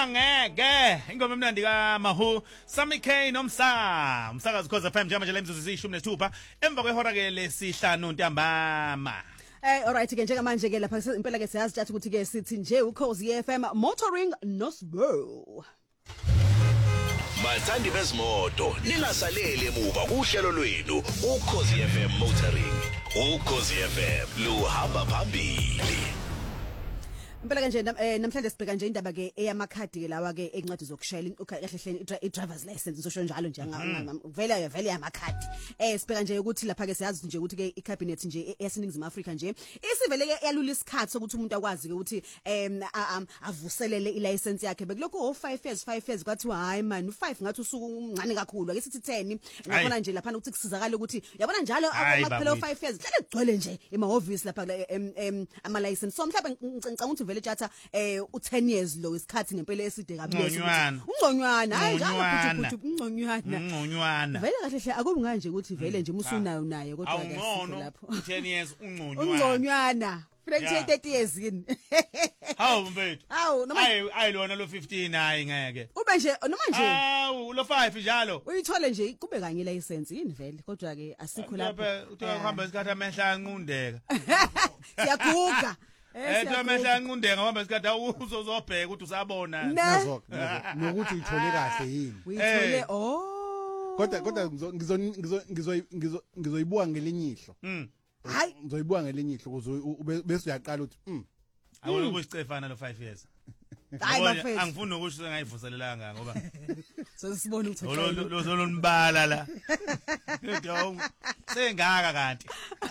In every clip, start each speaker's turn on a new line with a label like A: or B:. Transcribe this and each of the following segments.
A: angeke ingoma emnandi kaMahu Sammy K nomsakazi Khoza FM njama nje lemzuzu zishumi nesithupha emva kwehora ke lesihlanu ntambama.
B: Alright ke njengamanje ke lapha impela ke siyazi tjathu ukuthi ke sithi nje uKhozi FM motoring no slow.
C: Bathandi bezimoto ningasalele emuva kuhlelo lwenu uKhozi FM motoring. uKhozi FM luhamba phambili.
B: Impela kanje namhlanje sibheka nje indaba ke eyamakhadi ke lawa ke encwadi zokushayela kahle i-driver's license sosho njalo nje vele yamakhadi sibheka nje ukuthi lapha ke siyazi nje ukuthi ke icabinet nje yaseNingizimu Afrika nje isivele ke yalula isikhathi sokuthi umuntu akwazi ke ukuthi avuselele ilicense yakhe bekuloko 5 years kwathi hayi man u5 ngathi usuku umncane kakhulu ake sithi 10 ngakho nje lapha ukuthi kusizakala ukuthi yabona njalo amaphela 5 years hlale kugcwele nje emahhovisi lapha ama license so mhlawumbe ngicanga ukuthi vele tjatha u10 years lo isikhathi ngempela eside kabi ungconywana hayi njalo futhi ungconywana vele kahle hle akubi nganje ukuthi vele nje musunayo naye kodwa ke
A: lapho 10 years
B: ungconywana Frank 30 years yini
A: hawu mfethu
B: hawu noma
A: ayilona lo 15 hayi ngeke
B: ube nje noma nje
A: hawu lo 5 njalo
B: uyithole nje kube kanye license yini vele kodwa ke asikho lapho
A: uthi uhamba isikhathi amehla anqundeka
B: siyaguga
A: amehla anqundeka ngoba isikhathi uzobheka ukuthi usabona
D: nokuthi uyithole kahle yini
B: uyithole
D: kodwa ngizoyibuka ngelinye ihlo
B: hayi
D: ngizoyibuka ngelinye ihlo bese uyaqala uthi
A: awona ubusicefana lo 5 years
B: hayi bafethu
A: angifuni ukuthi sengayivuselelanga ngoba
B: sesibona ukuthi
A: lo zonibala la yho sengaka kanti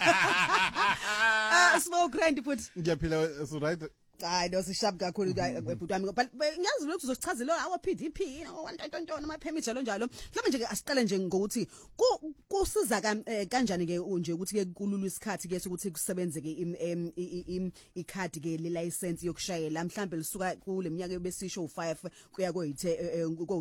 B: small grand futhi
D: ngiyaphila so right
B: hayi dosishap kakhulu bhuti wami ngiyazi ukuthi uzosichazela awa PDP ntoni ama permit njalo mhlawumbe nje asiqale nje ngokuthi kusiza kanjani ke nje ukuthi ke kululu isikhathi ke ukuthi kusebenze ke ikhadi ke le license yokushayela mhlawumbe lisuka kule minyaka besisho 5 kuya ko